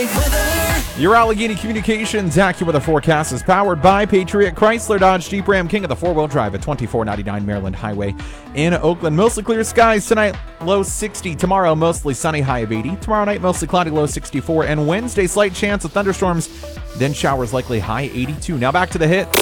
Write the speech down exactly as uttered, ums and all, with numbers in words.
weather. Your Allegheny Communications AccuWeather forecast is powered by Patriot Chrysler Dodge Jeep Ram, king of the four-wheel drive at twenty-four ninety-nine Maryland Highway in Oakland. Mostly clear skies tonight, low sixty. Tomorrow, mostly sunny, high of eighty. Tomorrow night, mostly cloudy, low sixty-four. And Wednesday, slight chance of thunderstorms, then showers likely, high eighty-two. Now back to the hits.